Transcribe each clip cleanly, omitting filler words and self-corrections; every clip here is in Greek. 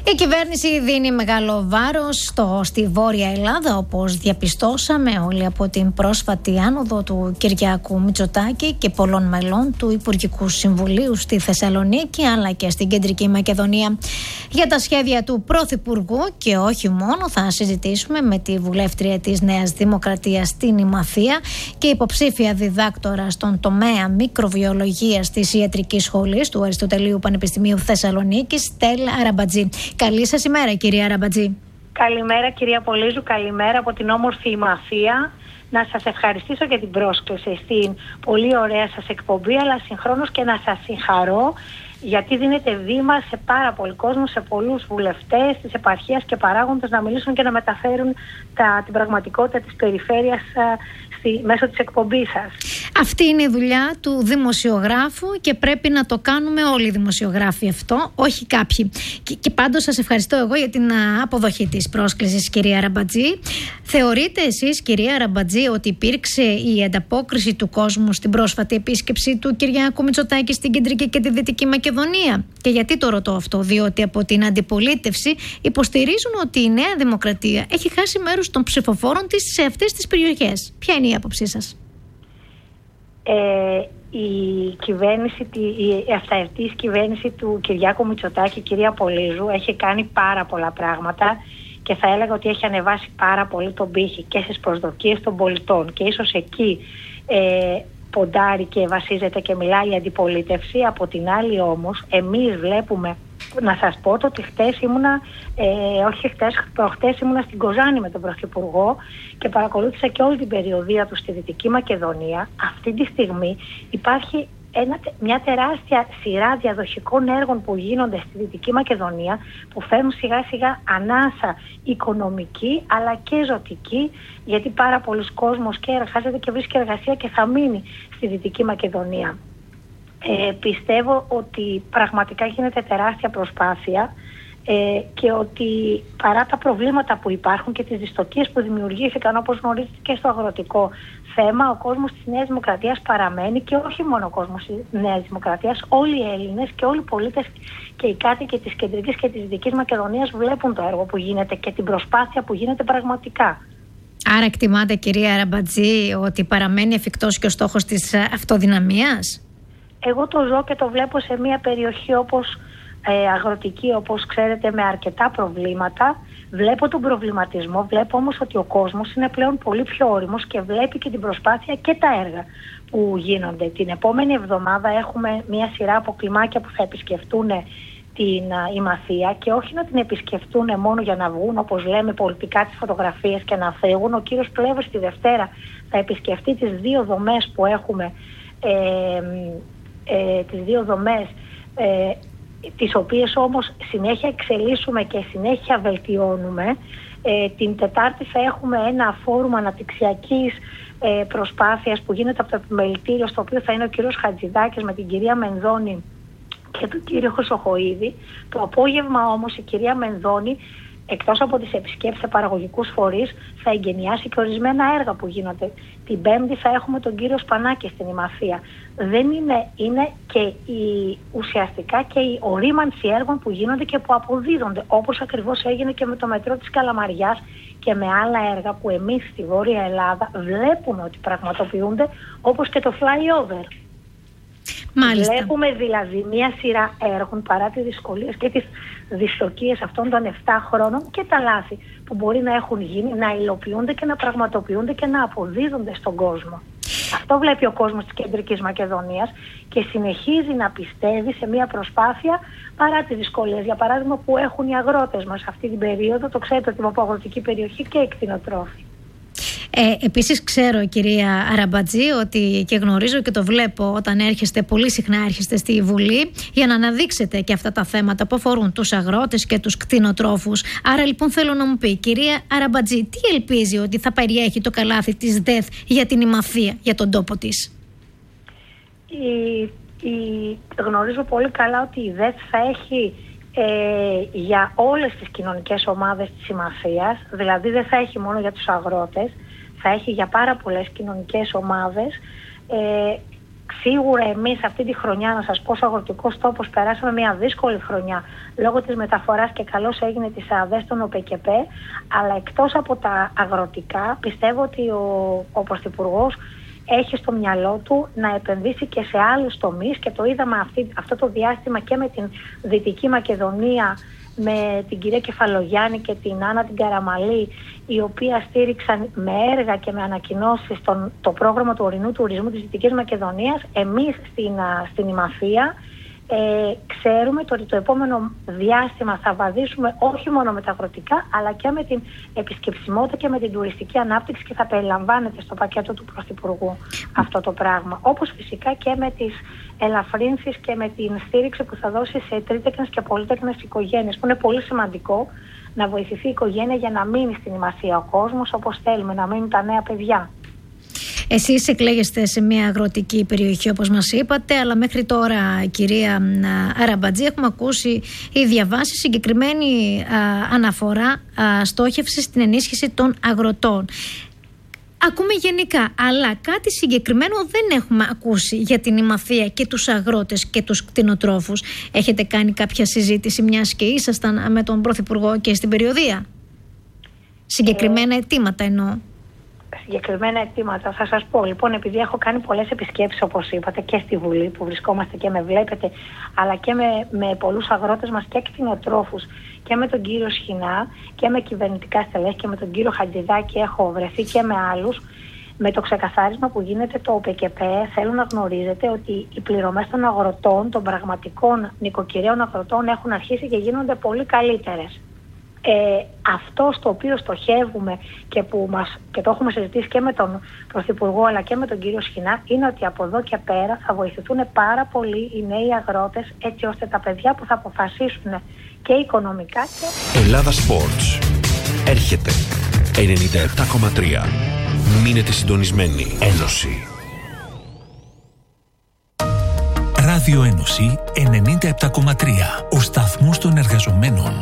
Η κυβέρνηση δίνει μεγάλο βάρος στη Βόρεια Ελλάδα, όπως διαπιστώσαμε όλοι από την πρόσφατη άνοδο του Κυριάκου Μητσοτάκη και πολλών μελών του Υπουργικού Συμβουλίου στη Θεσσαλονίκη αλλά και στην Κεντρική Μακεδονία. Για τα σχέδια του Πρωθυπουργού και όχι μόνο θα συζητήσουμε με τη βουλεύτρια της Νέας Δημοκρατίας στην Ημαθία και υποψήφια διδάκτορα στον τομέα μικροβιολογίας της Ιατρικής Σχολής του Αριστοτελείου Πανεπιστημίου Θεσσαλονίκης, Στέλλα Αραμπατζή. Καλή σας ημέρα, κυρία Αραμπατζή. Καλημέρα, κυρία Πολύζου, καλημέρα από την όμορφη Ημαθία. Να σας ευχαριστήσω για την πρόσκληση στην πολύ ωραία σας εκπομπή, αλλά συγχρόνως και να σας συγχαρώ, γιατί δίνετε βήμα σε πάρα πολύ κόσμο, σε πολλούς βουλευτές της επαρχίας και παράγοντες να μιλήσουν και να μεταφέρουν την πραγματικότητα της περιφέρειας μέσω της εκπομπής σας. Αυτή είναι η δουλειά του δημοσιογράφου και πρέπει να το κάνουμε όλοι οι δημοσιογράφοι αυτό, όχι κάποιοι. Και πάντως σας ευχαριστώ εγώ για την αποδοχή της πρόσκλησης, κυρία Αραμπατζή. Θεωρείτε εσείς, κυρία Αραμπατζή, ότι υπήρξε η ανταπόκριση του κόσμου στην πρόσφατη επίσκεψη του Κυριάκου Μητσοτάκη στην Κεντρική και τη Δυτική Μακεδονία? Και γιατί το ρωτώ αυτό? Διότι από την αντιπολίτευση υποστηρίζουν ότι η Νέα Δημοκρατία έχει χάσει μέρος των ψηφοφόρων της σε αυτές τις περιοχές. Ποια είναι η άποψή σας? Η αυταετής κυβέρνηση του Κυριάκου Μητσοτάκη, κυρία Πολύζου, έχει κάνει πάρα πολλά πράγματα και θα έλεγα ότι έχει ανεβάσει πάρα πολύ τον πύχη και στις προσδοκίες των πολιτών, και ίσως εκεί ποντάρει και βασίζεται και μιλάει η αντιπολίτευση. Από την άλλη όμως εμείς βλέπουμε, να σας πω ότι προχτές ήμουνα στην Κοζάνη με τον Πρωθυπουργό και παρακολούθησα και όλη την περιοδία του στη Δυτική Μακεδονία. Αυτή τη στιγμή υπάρχει μια τεράστια σειρά διαδοχικών έργων που γίνονται στη Δυτική Μακεδονία, που φέρνουν σιγά σιγά ανάσα οικονομική αλλά και ζωτική, γιατί πάρα πολλοί κόσμος και εργάζεται και βρίσκει εργασία και θα μείνει στη Δυτική Μακεδονία. Πιστεύω ότι πραγματικά γίνεται τεράστια προσπάθεια και ότι παρά τα προβλήματα που υπάρχουν και τις δυστοκίες που δημιουργήθηκαν, όπως γνωρίζετε, και στο αγροτικό θέμα, ο κόσμος της Νέας Δημοκρατίας παραμένει, και όχι μόνο ο κόσμος της Νέας Δημοκρατίας, όλοι οι Έλληνες και όλοι οι πολίτες και οι κάτοικοι της Κεντρικής και της Δυτικής Μακεδονίας βλέπουν το έργο που γίνεται και την προσπάθεια που γίνεται πραγματικά. Άρα εκτιμάτε, κυρία Αραμπατζή, ότι παραμένει εφικτός και ο στόχος της αυτοδυναμίας? Εγώ το ζω και το βλέπω σε μια περιοχή όπως αγροτική, όπως ξέρετε, με αρκετά προβλήματα. Βλέπω τον προβληματισμό, βλέπω όμως ότι ο κόσμος είναι πλέον πολύ πιο όριμος και βλέπει και την προσπάθεια και τα έργα που γίνονται. Την επόμενη εβδομάδα έχουμε μια σειρά από κλιμάκια που θα επισκεφτούν την Ημαθία, και όχι να την επισκεφτούν μόνο για να βγουν, όπως λέμε πολιτικά, τις φωτογραφίες και να φύγουν. Ο κύριος Πλεύρης τη Δευτέρα θα επισκεφτεί τις δύο δομές που έχουμε, τις δύο δομές, τις οποίες όμως συνέχεια εξελίσσουμε και συνέχεια βελτιώνουμε. Την Τετάρτη θα έχουμε ένα φόρουμ αναπτυξιακής προσπάθειας που γίνεται από το επιμελητήριο, στο οποίο θα είναι ο κύριος Χατζηδάκης με την κυρία Μενδώνη και τον κύριο Χρυσοχοΐδη. Το απόγευμα όμως η κυρία Μενδώνη, εκτός από τις επισκέψεις σε παραγωγικούς φορείς, θα εγκαινιάσει και ορισμένα έργα που γίνονται. Την Πέμπτη θα έχουμε τον κύριο Σπανάκη στην Ημαθία. Είναι και ουσιαστικά και η ορίμανση έργων που γίνονται και που αποδίδονται, όπως ακριβώς έγινε και με το μετρό της Καλαμαριάς και με άλλα έργα που εμείς στη Βόρεια Ελλάδα βλέπουμε ότι πραγματοποιούνται, όπως και το flyover. Μάλιστα. Βλέπουμε δηλαδή μια σειρά έργων, παρά τις δυσκολίες και τις δυστοκίες αυτών των 7 χρόνων και τα λάθη που μπορεί να έχουν γίνει, να υλοποιούνται και να πραγματοποιούνται και να αποδίδονται στον κόσμο. Αυτό βλέπει ο κόσμος της Κεντρικής Μακεδονίας και συνεχίζει να πιστεύει σε μια προσπάθεια παρά τις δυσκολίες. Για παράδειγμα, που έχουν οι αγρότες μας αυτή την περίοδο, το ξέρετε ότι είμαι από αγροτική περιοχή, και οι κτηνοτρόφοι. Επίσης ξέρω, κυρία Αραμπατζή, ότι και γνωρίζω και το βλέπω όταν έρχεστε, πολύ συχνά έρχεστε στη Βουλή για να αναδείξετε και αυτά τα θέματα που αφορούν τους αγρότες και τους κτηνοτρόφους. Άρα λοιπόν θέλω να μου πει, κυρία Αραμπατζή, τι ελπίζει ότι θα περιέχει το καλάθι της ΔΕΘ για την Ημαθία, για τον τόπο της? Γνωρίζω πολύ καλά ότι η ΔΕΘ θα έχει για όλες τις κοινωνικές ομάδες της Ημαθίας, δηλαδή δεν θα έχει μόνο για τους αγρότες, θα έχει για πάρα πολλές κοινωνικές ομάδες Σίγουρα εμείς αυτή τη χρονιά, να σας πω, ως αγροτικός τόπος περάσαμε μια δύσκολη χρονιά λόγω της μεταφοράς και καλώς έγινε της ΑΔΕ στον ΟΠΚΠ, αλλά εκτός από τα αγροτικά πιστεύω ότι ο Πρωθυπουργός έχει στο μυαλό του να επενδύσει και σε άλλους τομείς και το είδαμε αυτό το διάστημα και με την Δυτική Μακεδονία, με την κυρία Κεφαλογιάννη και την Άννα την Καραμαλή, οι οποία στήριξαν με έργα και με ανακοινώσεις το πρόγραμμα του ορεινού τουρισμού της Δυτικής Μακεδονίας. Εμείς στην Ημαθία ξέρουμε ότι το επόμενο διάστημα θα βαδίσουμε όχι μόνο με τα αγροτικά, αλλά και με την επισκεψιμότητα και με την τουριστική ανάπτυξη και θα περιλαμβάνεται στο πακέτο του Πρωθυπουργού αυτό το πράγμα. Όπως φυσικά και με τις ελαφρύνσεις και με την στήριξη που θα δώσει σε τρίτεκνες και πολύτεκνες οικογένειες, που είναι πολύ σημαντικό να βοηθηθεί η οικογένεια για να μείνει στην Ημαθία ο κόσμος όπως θέλουμε, να μείνουν τα νέα παιδιά. Εσείς εκλέγεστε σε μια αγροτική περιοχή όπως μας είπατε, αλλά μέχρι τώρα, κυρία Αραμπατζή, έχουμε ακούσει ή διαβάσει συγκεκριμένη αναφορά στόχευση στην ενίσχυση των αγροτών. Ακούμε γενικά, αλλά κάτι συγκεκριμένο δεν έχουμε ακούσει για την Ημαθία και τους αγρότες και τους κτηνοτρόφους. Έχετε κάνει κάποια συζήτηση, μιας και ήσασταν με τον Πρωθυπουργό και στην περιοδία? Συγκεκριμένα αιτήματα εννοώ. Συγκεκριμένα αιτήματα. Θα σας πω, λοιπόν, επειδή έχω κάνει πολλές επισκέψεις, όπως είπατε, και στη Βουλή που βρισκόμαστε και με βλέπετε, αλλά και με πολλούς αγρότες μας και κτηνοτρόφους, και με τον κύριο Σχοινά και με κυβερνητικά στελέχη και με τον κύριο Χατζηδάκη έχω βρεθεί και με άλλους. Με το ξεκαθάρισμα που γίνεται το ΟΠΚΠ, θέλω να γνωρίζετε ότι οι πληρωμές των αγροτών, των πραγματικών νοικοκυρέων αγροτών, έχουν αρχίσει και γίνονται πολύ καλύτερες. Αυτό στο οποίο στοχεύουμε και το έχουμε συζητήσει και με τον Πρωθυπουργό αλλά και με τον κύριο Σχοινά, είναι ότι από εδώ και πέρα θα βοηθηθούν πάρα πολύ οι νέοι αγρότες, έτσι ώστε τα παιδιά που θα αποφασίσουν και οικονομικά και... Ελλάδα Sports έρχεται 97,3. Μείνετε συντονισμένοι. Ένωση. Ράδιο Ένωση 97,3. Ο σταθμός των εργαζομένων.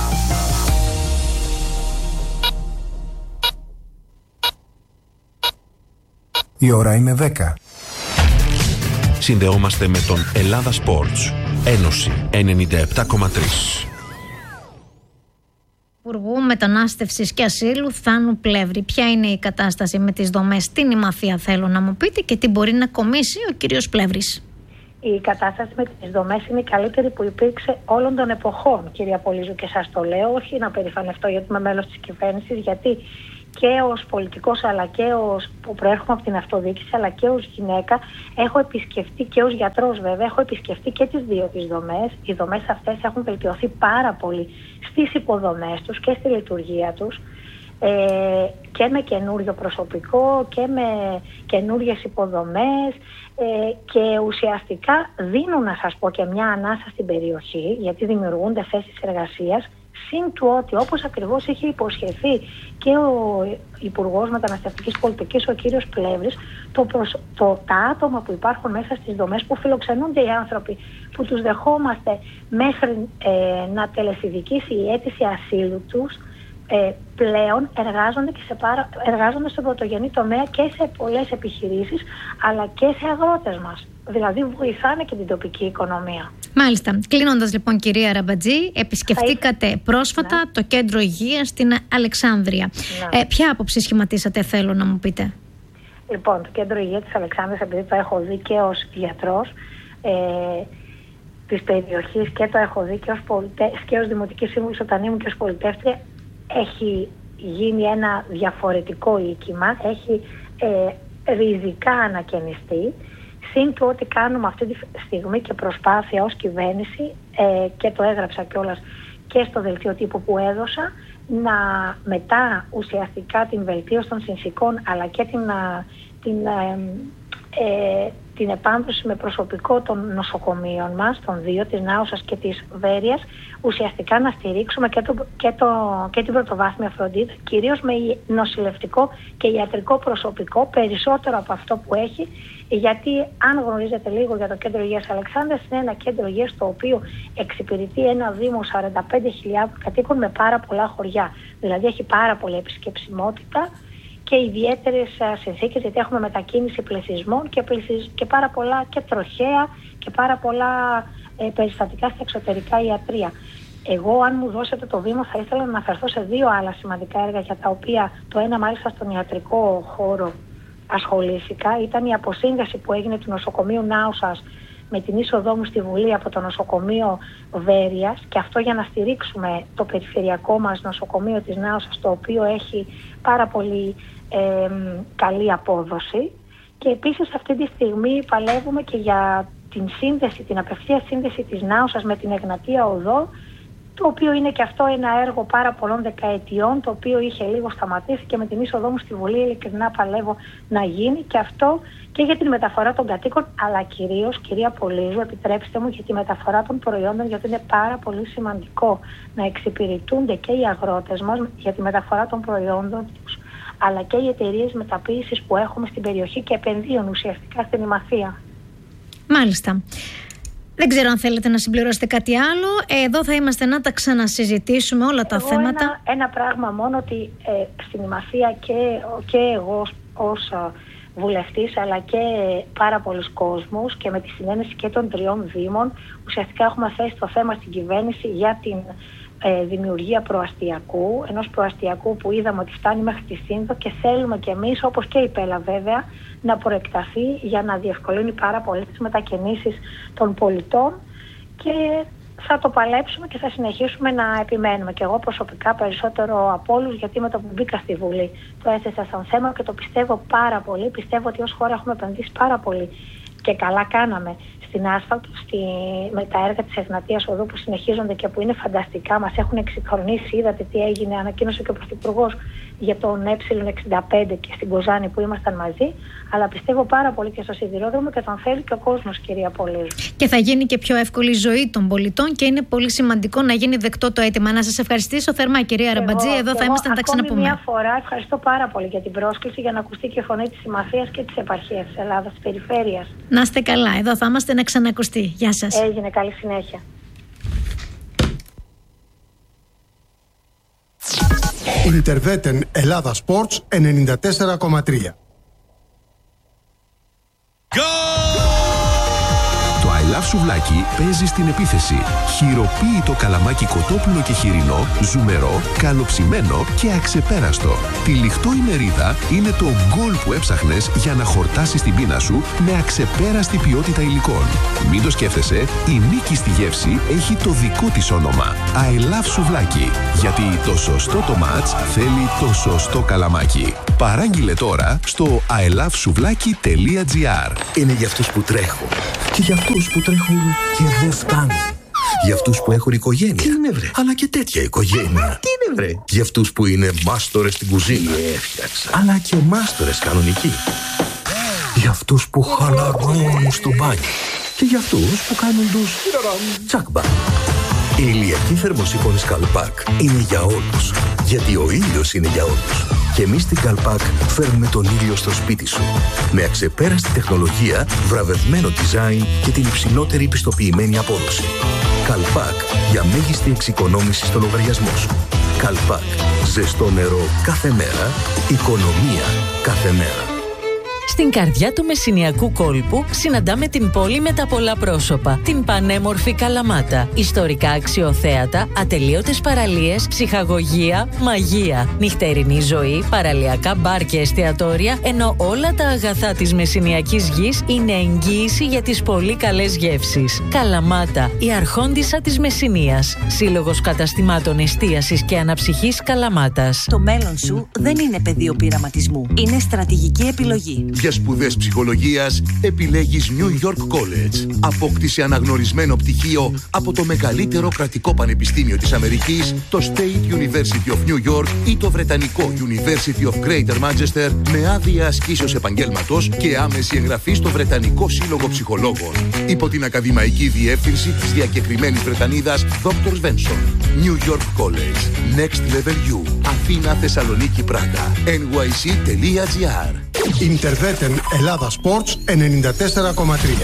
Η ώρα είναι 10. Συνδεόμαστε με τον Ελλάδα Sports. Ένωση 97,3. Υπουργού Μετανάστευσης και Ασύλου Θάνου Πλεύρη. Ποια είναι η κατάσταση με τις δομές στην Ημαθία, θέλω να μου πείτε, και τι μπορεί να κομίσει ο κύριος Πλεύρης? Η κατάσταση με τις δομές είναι η καλύτερη που υπήρξε όλων των εποχών, κυρία Πολύζου, και σας το λέω, όχι να περηφανευτώ γιατί είμαι μέλος της κυβέρνησης, γιατί και ως πολιτικός αλλά και που προέρχομαι από την αυτοδιοίκηση αλλά και ως γυναίκα έχω επισκεφτεί, και ως γιατρός βέβαια, έχω επισκεφτεί και τις δύο τις δομές. Οι δομές αυτές έχουν βελτιωθεί πάρα πολύ στις υποδομές τους και στη λειτουργία τους, και με καινούριο προσωπικό και με καινούριες υποδομές, και ουσιαστικά δίνουν, να σας πω, και μια ανάσα στην περιοχή, γιατί δημιουργούνται θέσεις εργασίας. Συν του ότι, όπως ακριβώς είχε υποσχεθεί και ο Υπουργός Μεταναστευτικής Πολιτικής, ο κύριος Πλεύρης, τα άτομα που υπάρχουν μέσα στις δομές, που φιλοξενούνται οι άνθρωποι, που τους δεχόμαστε μέχρι να τελεσιδικήσει η αίτηση ασύλου τους, πλέον εργάζονται στο πρωτογενή τομέα και σε πολλές επιχειρήσεις, αλλά και σε αγρότες μας. Δηλαδή βοηθάνε και την τοπική οικονομία. Μάλιστα. Κλείνοντας λοιπόν, κυρία Αραμπατζή, επισκεφτήκατε πρόσφατα το κέντρο υγείας στην Αλεξάνδρεια. Ποια άποψη σχηματίσατε, θέλω να μου πείτε? Λοιπόν, το κέντρο υγείας της Αλεξάνδρειας, επειδή το έχω δει και ως γιατρός της περιοχής και το έχω δει και ως Δημοτική Σύμβουλος όταν ήμουν και ως πολιτεύτρια, έχει γίνει ένα διαφορετικό οίκημα, έχει ριζικά ανακαινιστεί. Συν του ότι κάνουμε αυτή τη στιγμή και προσπάθεια ως κυβέρνηση, και το έγραψα κιόλας και στο δελτίο τύπου που έδωσα, να μετά ουσιαστικά την βελτίωση των συνθηκών αλλά και την επάνδρωση με προσωπικό των νοσοκομείων μας, των δύο, της Νάουσας και της Βέρειας, ουσιαστικά να στηρίξουμε και την πρωτοβάθμια φροντίδα, κυρίως με νοσηλευτικό και ιατρικό προσωπικό, περισσότερο από αυτό που έχει, γιατί αν γνωρίζετε λίγο για το κέντρο υγείας Αλεξάνδρειας, είναι ένα κέντρο υγείας το οποίο εξυπηρετεί ένα δήμο 45.000 κατοίκων με πάρα πολλά χωριά. Δηλαδή έχει πάρα πολλή επισκεψιμότητα και ιδιαίτερες συνθήκες, γιατί έχουμε μετακίνηση πληθυσμών και πάρα πολλά και τροχαία και πάρα πολλά περιστατικά στα εξωτερικά ιατρεία. Εγώ, αν μου δώσετε το βήμα, θα ήθελα να αναφερθώ σε 2 άλλα σημαντικά έργα, για τα οποία το ένα μάλιστα στον ιατρικό χώρο ασχολήθηκα. Ήταν η αποσύνδεση που έγινε του νοσοκομείου Νάουσας με την είσοδό μου στη Βουλή από το νοσοκομείο Βέρειας, και αυτό για να στηρίξουμε το περιφερειακό μας νοσοκομείο της Νάουσας, το οποίο έχει πάρα πολύ καλή απόδοση. Και επίσης αυτή τη στιγμή παλεύουμε και για την απευθεία σύνδεση της Νάουσας με την Εγνατία Οδό, το οποίο είναι και αυτό ένα έργο πάρα πολλών δεκαετιών, το οποίο είχε λίγο σταματήσει, και με την είσοδό μου στη Βουλή ειλικρινά παλεύω να γίνει και αυτό και για τη μεταφορά των κατοίκων, αλλά κυρίως, κυρία Πολύζου, επιτρέψτε μου, για τη μεταφορά των προϊόντων, γιατί είναι πάρα πολύ σημαντικό να εξυπηρετούνται και οι αγρότες μας για τη μεταφορά των προϊόντων τους, αλλά και οι εταιρείες μεταποίησης που έχουμε στην περιοχή και επενδύουν ουσιαστικά στην Ημαθία. Μάλιστα. Δεν ξέρω αν θέλετε να συμπληρώσετε κάτι άλλο. Εδώ θα είμαστε να τα ξανασυζητήσουμε όλα τα θέματα. Ένα πράγμα μόνο, ότι στην Ημαθία και εγώ ως βουλευτής, αλλά και πάρα πολλοί κόσμος, και με τη συνένεση και των 3 δήμων, ουσιαστικά έχουμε θέσει το θέμα στην κυβέρνηση για την δημιουργία προαστιακού, ενός προαστιακού που είδαμε ότι φτάνει μέχρι τη Σύνδο, και θέλουμε κι εμείς, όπως και η Πέλα βέβαια, να προεκταθεί για να διευκολύνει πάρα πολύ τις μετακινήσεις των πολιτών, και θα το παλέψουμε και θα συνεχίσουμε να επιμένουμε. Και εγώ προσωπικά περισσότερο από όλους, γιατί με το που μπήκα στη Βουλή το έθεσα σαν θέμα και το πιστεύω πάρα πολύ. Πιστεύω ότι ως χώρα έχουμε επενδύσει πάρα πολύ και καλά κάναμε στην άσφαλτο, με τα έργα της Εγνατίας Οδού που συνεχίζονται και που είναι φανταστικά. Μας έχουν εξυγχρονίσει, είδατε τι έγινε, ανακοίνωσε και ο Πρωθυπουργός για τον Ε65 και στην Κοζάνη που ήμασταν μαζί, αλλά πιστεύω πάρα πολύ και στο σιδηρόδρομο και τον θέλει και ο κόσμος, κυρία Πολύζου. Και θα γίνει και πιο εύκολη η ζωή των πολιτών και είναι πολύ σημαντικό να γίνει δεκτό το αίτημα. Να σας ευχαριστήσω θερμά, κυρία Ραμπατζή. Εδώ θα είμαστε να τα ξαναπούμε. Μια φορά ευχαριστώ πάρα πολύ για την πρόσκληση, για να ακουστεί και η φωνή της Συμμαθίας και της επαρχίας της Ελλάδας, της περιφέρειας. Να είστε καλά. Εδώ θα είμαστε να ξανακουστεί. Γεια σας. Έγινε. Καλή συνέχεια. Ιντερβέτεν Ελλάδα Sports 94,3. Το I Love Σουβλάκι παίζει στην επίθεση. Χειροποίητο καλαμάκι κοτόπουλο και χοιρινό, ζουμερό, καλοψημένο και αξεπέραστο. Τυλιχτό η μερίδα είναι το γκολ που έψαχνες για να χορτάσεις την πείνα σου με αξεπέραστη ποιότητα υλικών. Μην το σκέφτεσαι, η νίκη στη γεύση έχει το δικό της όνομα. I Love Σουβλάκι. Γιατί το σωστό το μάτς θέλει το σωστό καλαμάκι. Παράγγειλε τώρα στο ilovesouβλaki.gr. Είναι για αυτούς που τρέχουν και για αυτούς που τρέχουν και δεν φτάνουν. Για αυτούς που έχουν οικογένεια. Τι είναι, βρε? Αλλά και τέτοια οικογένεια. Τι είναι, βρε? Για αυτούς που είναι μάστορες στην κουζίνα. Έφτιαξα. Αλλά και μάστορες κανονικοί. Για αυτούς που χαλαρώνουν στο μπάνιο. Και για αυτούς που κάνουν τους τσακμπά. Η ηλιακή θερμοσύφωνη Καλπάκ είναι για όλους. Γιατί ο ήλιος είναι για όλους. Και εμείς στην Καλπάκ φέρνουμε τον ήλιο στο σπίτι σου. Με αξεπέραστη τεχνολογία, βραβευμένο design και την υψηλότερη πιστοποιημένη απόδοση. Καλπάκ για μέγιστη εξοικονόμηση στο λογαριασμό σου. Καλπάκ. Ζεστό νερό κάθε μέρα. Οικονομία κάθε μέρα. Στην καρδιά του μεσσηνιακού κόλπου συναντάμε την πόλη με τα πολλά πρόσωπα, την πανέμορφη Καλαμάτα. Ιστορικά αξιοθέατα, ατελείωτες παραλίες, ψυχαγωγία, μαγεία, νυχτερινή ζωή, παραλιακά μπαρ και εστιατόρια, ενώ όλα τα αγαθά της μεσσηνιακής γης είναι εγγύηση για τις πολύ καλές γεύσεις. Καλαμάτα, η αρχόντισσα της Μεσσηνίας. Σύλλογος καταστημάτων εστίασης και αναψυχής Καλαμάτας. Το μέλλον σου δεν είναι πεδίο πειραματισμού. Είναι στρατηγική επιλογή. Για σπουδές ψυχολογίας επιλέγεις New York College. Απόκτησε αναγνωρισμένο πτυχίο από το μεγαλύτερο κρατικό πανεπιστήμιο της Αμερικής, το State University of New York ή το βρετανικό University of Greater Manchester, με άδεια ασκήσεως επαγγέλματος και άμεση εγγραφή στο Βρετανικό Σύλλογο Ψυχολόγων. Υπό την ακαδημαϊκή διεύθυνση της διακεκριμένης Βρετανίδας Dr. Svensson. New York College. Next Level U. Αθήνα, Θεσσαλονίκη, Πράγα. nyc.gr. Ιντερβέτεν Ελλάδα Sports 94,3.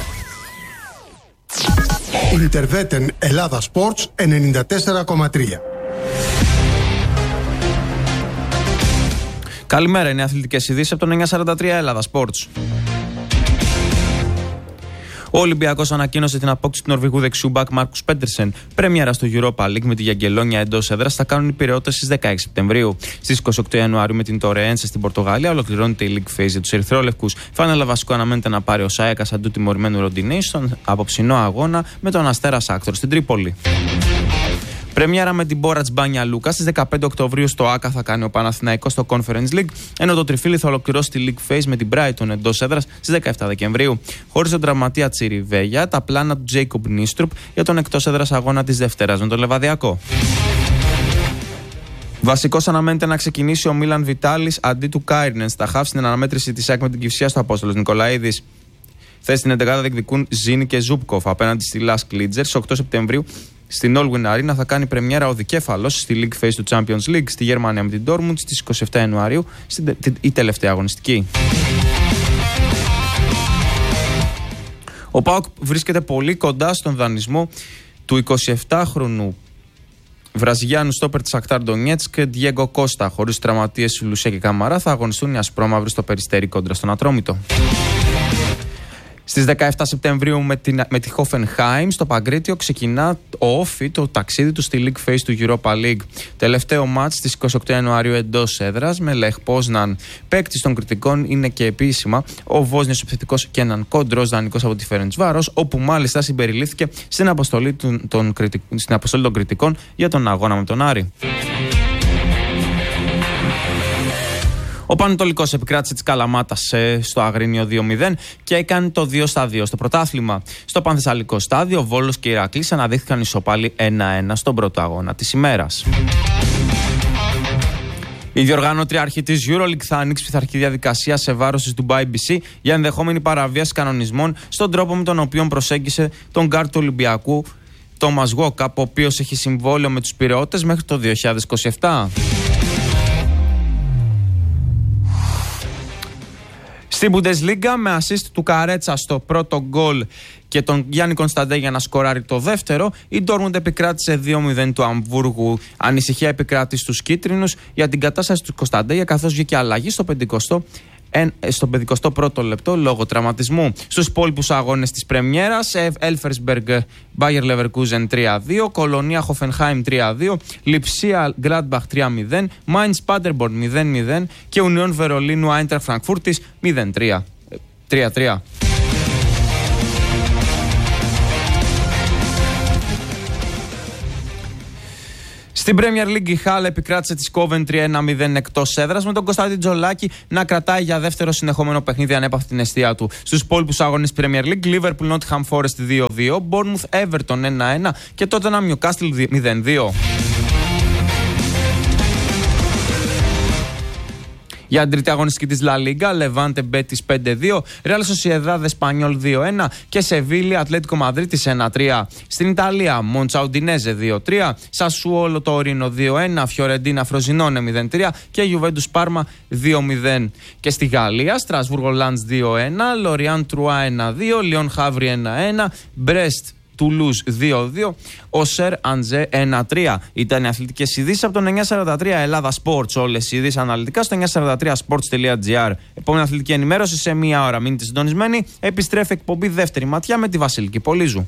Ιντερβέτεν Ελλάδα Sports 94,3. Καλημέρα, είναι αθλητικές ειδήσεις από τον 943 Ελλάδα Sports. Ο Ολυμπιακός ανακοίνωσε την απόκτηση του Νορβηγού δεξιού μπακ Μάρκους Πέντερσεν. Πρέμιερα στο Europa League με τη Γιαγκελόνια εντός έδρας θα κάνουν οι Πειραιώτες στις 16 Σεπτεμβρίου. Στις 28 Ιανουαρίου με την Τορεένσε στην Πορτογαλία ολοκληρώνεται η League Phase για τους Ερυθρόλευκους. Φάνελα βασικό αναμένεται να πάρει ο Σάιακας αντού τιμωρημένου Ροντινέη στον απόψινό αγώνα με τον Αστέρα Σάκτορ στην Τρίπολη. Πρεμιέρα με την Μπόρατς Μπάνια Λούκα στις 15 Οκτωβρίου στο ΆΚΑ θα κάνει ο Παναθηναϊκός στο Conference League, ενώ το τριφύλι θα ολοκληρώσει τη League Phase με την Brighton εντός έδρας στις 17 Δεκεμβρίου. Χωρίς τον τραυματία Τσιριβέγια, τα πλάνα του Τζέικομπ Νίστρουπ για τον εκτός έδρας αγώνα της Δευτέρας με τον Λεβαδιακό. Βασικός αναμένεται να ξεκινήσει ο Μίλαν Βιτάλης αντί του Κάιρνεν στα χαφ στην αναμέτρηση της ΑΕΚ με την Κυφσιά στο Απόστολος Νικολαίδης. Θέση στην 11 διεκδικούν Ζήνη και Ζούπκοφ απέναντι στη Λας Κλίτζερ. Στις 8 Σεπτεμβρίου στην Όλγουιν Αρίνα θα κάνει πρεμιέρα ο Δικέφαλος στη League Phase του Champions League στη Γερμανία με την Dortmund στις 27 Ιανουαρίου, η τελευταία αγωνιστική. Ο ΠΑΟΚ βρίσκεται πολύ κοντά στον δανεισμό του 27χρονου Βραζιλιάνου στόπερ της Σαχτάρ Ντονιέτσκ και Διέγκο Κώστα. Χωρίς τραυματίες Λουσία και Καμαρά θα αγωνιστούν οι ασπρόμαυροι στο Περιστέρι κόντρα στον Ατρόμητο. Στις 17 Σεπτεμβρίου με τη Hoffenheim στο Παγκρίτιο ξεκινά ο Όφι το ταξίδι του στη League Phase του Europa League. Τελευταίο μάτς στις 28 Ιανουαρίου εντός έδρας με Λεχ Πόσναν. Παίκτης των κριτικών είναι και επίσημα ο Βόσνιος επιθετικός Κέναν Κόντρος, δανεικός από τη Φερεντσβάρος, όπου μάλιστα συμπεριλήφθηκε στην αποστολή των κριτικών για τον αγώνα με τον Άρη. Ο Πανετολικός επικράτησε της Καλαμάτας στο Αγρίνιο 2-0 και έκανε το 2-2 στο πρωτάθλημα. Στο Πανθεσσαλικό στάδιο, ο Βόλος και η Ηρακλής αναδείχθηκαν ισοπάλοι 1-1 στον πρώτο αγώνα της ημέρας. Η διοργανώτρια αρχή της EuroLeague θα ανοίξει πειθαρχική διαδικασία σε βάρος της Dubai BC για ενδεχόμενη παραβίαση κανονισμών στον τρόπο με τον οποίο προσέγγισε τον γκάρ του Ολυμπιακού Τόμας Γουόκαπ, ο οποίος έχει συμβόλαιο με τους Πειραιώτες μέχρι το 2027. Στην Bundesliga, με assist του Καρέτσα στο πρώτο γκολ και τον Γιάννη Κωνσταντέ για να σκοράρει το δεύτερο, η Ντόρτμουντ επικράτησε 2-0 του Αμβούργου. Ανησυχία επικράτησε στους κίτρινους για την κατάσταση του Κωνσταντέ, καθώς βγήκε αλλαγή στο 51ο λεπτό λόγω τραυματισμού. Στους υπόλοιπους αγώνες της πρεμιέρας, Elversberg Bayer Leverkusen 3-2, Κολονία Hoffenheim 3-2, Λιψία Gladbach 3-0, Mainz Paderborn 0-0 και Union Βερολίνου Eintracht Frankfurt 3-3. Στην Premier League η Χάλ επικράτησε τη Coventry 1-0 εκτός έδρας, με τον Κωνσταντίν Τζολάκη να κρατάει για δεύτερο συνεχόμενο παιχνίδι ανέπαυτη την αιστεία του. Στους υπόλοιπους αγώνες της Premier League, Liverpool Nottingham Forest 2-2, Bournemouth Everton 1-1 και Tottenham Newcastle 0-2. Για την τρίτη αγωνιστική της La Liga, Levante Betis 5-2, Real Sociedad Espanyol 2-1 και Σεβίλη Ατλέτικο Μαδρίτης 1-3. Στην Ιταλία, Monza Udinese 2-3, Sassuolo Torino 2-1, Fiorentina Frosinone 0-3 και Juventus Parma 2-0. Και στη Γαλλία, Strasbourg Lens 2-1, Lorient Troyes 1-2, Lyon Havre 1-1, Brest Τουλούζ 2-2, ο Σερ Αντζέ 1-3. Ήταν οι αθλητικές ειδήσεις από τον 943 Ελλάδα Sports. Όλες οι ειδήσεις αναλυτικά στο 943sports.gr. Επόμενη αθλητική ενημέρωση σε μία ώρα. Μείνετε συντονισμένοι. Επιστρέφει εκπομπή Δεύτερη Ματιά με τη Βασιλική Πολύζου.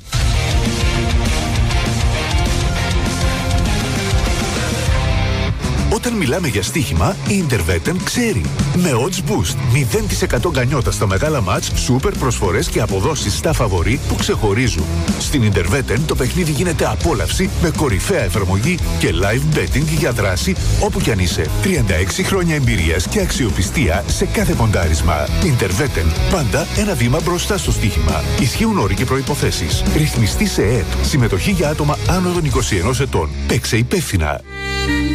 Όταν μιλάμε για στοίχημα, η Interveten ξέρει. Με odds boost, 0% γκανιότα στα μεγάλα μάτς, σούπερ προσφορές και αποδόσεις στα φαβορί που ξεχωρίζουν. Στην Interveten το παιχνίδι γίνεται απόλαυση με κορυφαία εφαρμογή και live betting για δράση όπου κι αν είσαι. 36 χρόνια εμπειρίας και αξιοπιστία σε κάθε ποντάρισμα. Interveten, πάντα ένα βήμα μπροστά στο στοίχημα. Ισχύουν όροι και προϋποθέσεις. Ρυθμιστή σε ΕΕΠ. Συμμετοχή για άτομα άνω των 21 ετών. Παίξε υπεύθυνα.